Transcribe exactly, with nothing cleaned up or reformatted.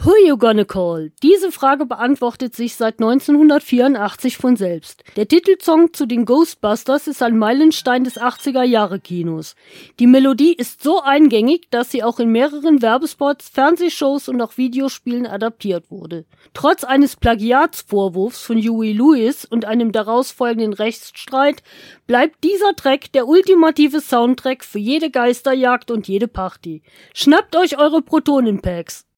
Who you gonna call? Diese Frage beantwortet sich seit neunzehnhundertvierundachtzig von selbst. Der Titelsong zu den Ghostbusters ist ein Meilenstein des achtziger-Jahre-Kinos. Die Melodie ist so eingängig, dass sie auch in mehreren Werbespots, Fernsehshows und auch Videospielen adaptiert wurde. Trotz eines Plagiatsvorwurfs von Huey Lewis und einem daraus folgenden Rechtsstreit bleibt dieser Track der ultimative Soundtrack für jede Geisterjagd und jede Party. Schnappt euch eure Protonenpacks!